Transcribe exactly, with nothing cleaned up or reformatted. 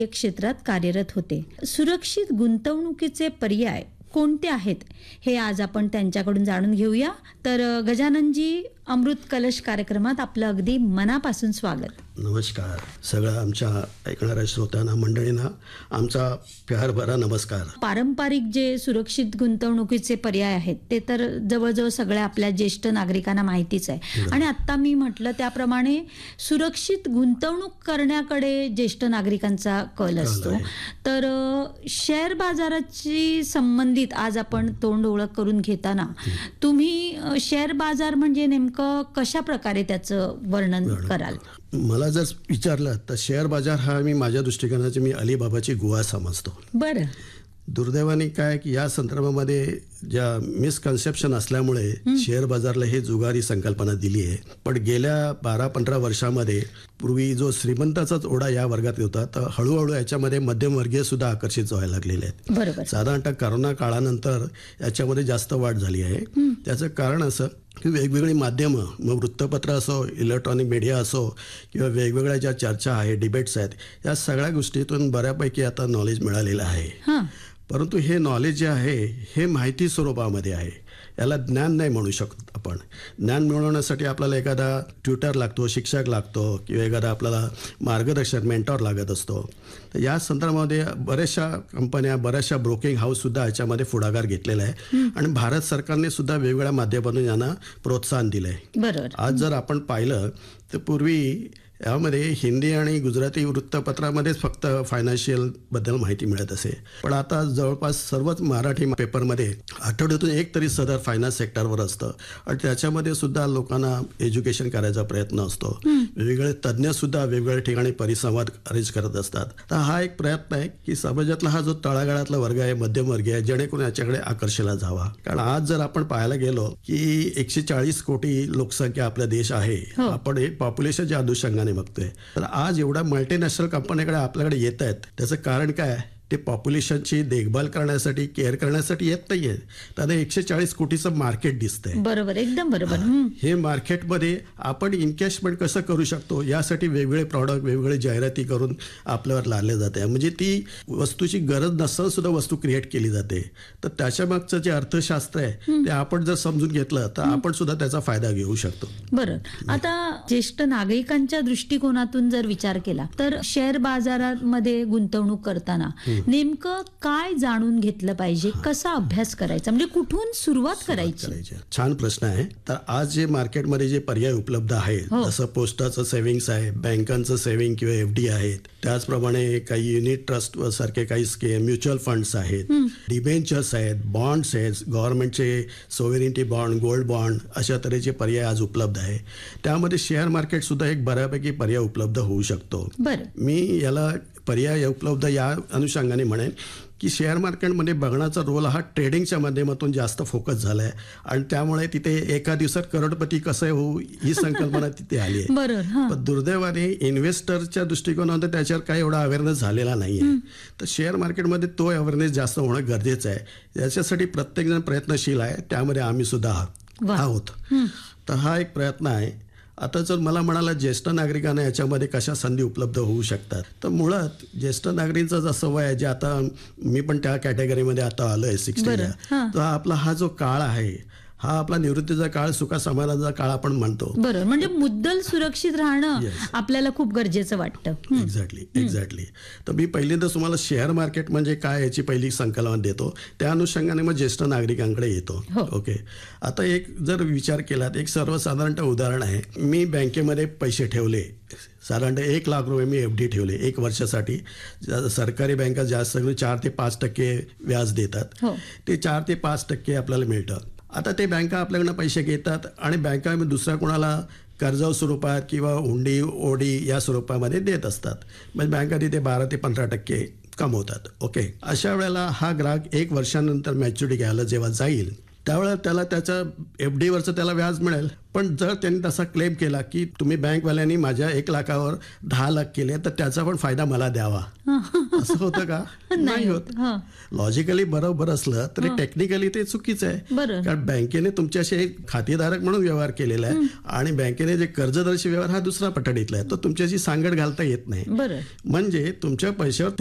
क्षेत्रात कार्यरत होते. सुरक्षित गुंतवणुकीचे पर्याय कोणते आहेत हे आज आपण त्यांच्याकडून जाणून घेऊया. तर गजाननजी, अमृत कलश कार्यक्रमात आपलं अगदी मनापासून स्वागत. नमस्कार सगळ्या आमच्या ऐकणाऱ्या श्रोत्यांना मंडळींना आमचा प्यार भरा नमस्कार. पारंपरिक जे सुरक्षित गुंतवणुकीचे पर्याय आहेत ते तर जवळजवळ सगळ्या आपल्या ज्येष्ठ नागरिकांना माहितीच आहे. आणि आता मी म्हटलं त्याप्रमाणे सुरक्षित गुंतवणूक करण्याकडे ज्येष्ठ नागरिकांचा कल असतो. तर शेअर बाजाराची संबंधित आज आपण तोंड ओळख करून घेताना तुम्ही शेअर बाजार म्हणजे नेमकं कशा प्रकारे त्याचं वर्णन कराल? मला जर विचारलं तर शेअर बाजार हा मी माझ्या दृष्टिकोनाची मी अलिबाबाची गुहा समजतो. बरं. दुर्दैवाने काय की या संदर्भामध्ये ज्या मिसकन्सेप्शन असल्यामुळे शेअर बाजारला हे जुगारी संकल्पना दिली आहे. पण गेल्या बारा पंधरा वर्षामध्ये पूर्वी जो श्रीमंताचाच ओढा या वर्गात होता तर हळूहळू याच्यामध्ये मध्यमवर्गीय सुद्धा आकर्षित व्हायला लागलेले आहेत. बरोबर. साधारणतः करोना काळानंतर याच्यामध्ये जास्त वाढ झाली आहे. त्याचं कारण असं की वेगवेगळी माध्यमं, मग वृत्तपत्र असो, इलेक्ट्रॉनिक मीडिया असो किंवा वेगवेगळ्या ज्या चर्चा आहे, डिबेट्स आहेत, या सगळ्या गोष्टीतून बऱ्यापैकी आता नॉलेज मिळालेलं आहे. परंतु हे नॉलेज जे आहे हे माहिती स्वरूपामध्ये आहे. याला ज्ञान नाही म्हणू शकत आपण. ज्ञान मिळवण्यासाठी आपल्याला एखादा ट्युटर लागतो, शिक्षक लागतो किंवा एखादा आपल्याला मार्गदर्शक मेंटॉर लागत असतो. तर या संदर्भामध्ये बऱ्याचशा कंपन्या, बऱ्याचशा ब्रोकिंग हाऊससुद्धा याच्यामध्ये पुढाकार घेतलेला आहे. आणि भारत सरकारने सुद्धा वेगवेगळ्या माध्यमातून यांना प्रोत्साहन दिलं आहे. बरोबर. आज जर आपण पाहिलं तर पूर्वी यामध्ये हिंदी आणि गुजराती वृत्तपत्रामध्येच फक्त फायनान्शियल बद्दल माहिती मिळत असे. पण आता जवळपास सर्वच मराठी पेपरमध्ये आठवड्यातून एक तरी सदर फायनान्स सेक्टरवर असतं. आणि त्याच्यामध्ये सुद्धा लोकांना एज्युकेशन करायचा प्रयत्न असतो. वेगवेगळे तज्ज्ञ सुद्धा वेगवेगळ्या ठिकाणी परिसंवाद अरेंज करत असतात. तर हा एक प्रयत्न आहे की समाजातला हा जो तळागाळातला वर्ग आहे, मध्यमवर्गीय आहे, जेणेकरून याच्याकडे आकर्षला जावा. कारण आज जर आपण पाहायला गेलो की एकशे चाळीस कोटी लोकसंख्या आपला देश आहे. आपण हे पॉप्युलेशनच्या अनुषंगाने बघतोय. तर आज एवढ्या मल्टीनॅशनल कंपन्याकडे आपल्याकडे येत आहेत. त्याचं कारण काय? ते पॉप्युलेशनची देखभाल करण्यासाठी, केअर करण्यासाठी येत नाहीये. त्याला एकशे चाळीस कोटीचं मार्केट दिसतंय. बरोबर, एकदम बरोबर. हे मार्केटमध्ये आपण इन्व्हेस्टमेंट कसं करू शकतो यासाठी वेगवेगळे प्रॉडक्ट, वेगवेगळे जाहिराती करून आपल्यावर लादले जाते. म्हणजे ती वस्तूची गरज नसताना सुद्धा वस्तू क्रिएट केली जाते. तर त्याच्या मागचं जे अर्थशास्त्र आहे ते आपण जर समजून घेतलं तर आपण सुद्धा त्याचा फायदा घेऊ शकतो. बरोबर. आता ज्येष्ठ नागरिकांच्या दृष्टिकोनातून जर विचार केला तर शेअर बाजारामध्ये गुंतवणूक करताना नेमकं काय जाणून घेतलं पाहिजे? कसा अभ्यास करायचा? म्हणजे कुठून सुरुवात करायची? छान प्रश्न आहे. तर आज जे मार्केटमध्ये जे पर्याय उपलब्ध आहेत, जसं पोस्टाचं सेव्हिंग्स आहे, बँकांचं सेव्हिंग किंवा एफ डी आहेत, त्याचप्रमाणे काही युनिट ट्रस्ट सारखे काही स्कीम, म्युच्युअल फंड्स आहेत, डिबेंचर्स आहेत, बॉन्ड्स आहेत, गव्हर्नमेंटचे सोव्हरेनिटी बॉन्ड, गोल्ड बॉन्ड, अशा तऱ्हेचे पर्याय आज उपलब्ध आहे. त्यामध्ये शेअर मार्केट सुद्धा एक बऱ्यापैकी पर्याय उपलब्ध होऊ शकतो. मी याला पर्याय उपलब्ध या अनुषंगाने म्हणेन की शेअर मार्केटमध्ये बघण्याचा रोल हा ट्रेडिंगच्या माध्यमातून जास्त फोकस झाला आहे. आणि त्यामुळे तिथे एका दिवसात करोडपती कसं होऊ ही संकल्पना तिथे आली आहे. पण दुर्दैवाने इन्व्हेस्टरच्या दृष्टिकोनातून त्याच्यावर काही एवढा अवेअरनेस झालेला नाही आहे. तर शेअर मार्केटमध्ये तो अवेअरनेस जास्त होणं गरजेचं आहे. याच्यासाठी प्रत्येकजण प्रयत्नशील आहे. त्यामध्ये आम्ही सुद्धा आहोत. तर हा एक प्रयत्न आहे. आता जर मला म्हणाला ज्येष्ठ नागरिकांना याच्यामध्ये कशा संधी उपलब्ध होऊ शकतात, तर मुळात ज्येष्ठ नागरिकांचा जसं वय आहे, जे आता मी पण त्या कॅटेगरीमध्ये आता आलोय सिक्स्टीला, तर आपला हा जो काळ आहे हा आपला निवृत्तीचा काळ, सुखा समाधानाचा काळ आपण म्हणतो. बरोबर. म्हणजे मुद्दल सुरक्षित राहणं आपल्याला खूप गरजेचं वाटतं. एक्झॅक्टली एक्झॅक्टली तर मी पहिल्यांदा तुम्हाला शेअर मार्केट म्हणजे काय याची पहिली संकल्पना देतो. त्या अनुषंगाने मग ज्येष्ठ नागरिकांकडे येतो. ओके. आता एक जर विचार केला तर एक सर्वसाधारणतः उदाहरण आहे. मी बँकेमध्ये पैसे ठेवले, साधारणतः एक लाख रुपये मी एफ डी ठेवले एक वर्षासाठी. सरकारी बँका जास्त चार ते पाच टक्के व्याज देतात. ते चार ते पाच टक्के आपल्याला मिळतं. आता ते बँका आपल्याकडनं पैसे घेतात आणि बँका दुसऱ्या कोणाला कर्ज स्वरूपात किंवा हुंडी, ओडी या स्वरूपामध्ये देत असतात. म्हणजे बँका तिथे बारा ते पंधरा टक्के कमवतात. ओके. अशा वेळेला हा ग्राहक एक वर्षानंतर मॅच्युरिटी घ्यायला जेव्हा जाईल त्यावेळेला त्याला त्याच्या एफ डीवरचं त्याला व्याज मिळेल. पण जर त्यांनी तसा क्लेम केला की तुम्ही बँकवाल्यांनी माझ्या एक लाखावर दहा लाख केले तर त्याचा पण फायदा मला द्यावा, असं होतं का? नाही होत. लॉजिकली बरोबर असलं तरी टेक्निकली ते चुकीचं आहे. बरं. कारण बँकेने तुमच्याशी एक खातेधारक म्हणून व्यवहार केलेला आहे आणि बँकेने जे कर्जदर्शी व्यवहार हा दुसरा पठडीतला आहे, तो तुमच्याशी सांगड घालता येत नाही. बरं. म्हणजे तुमच्या पैशावर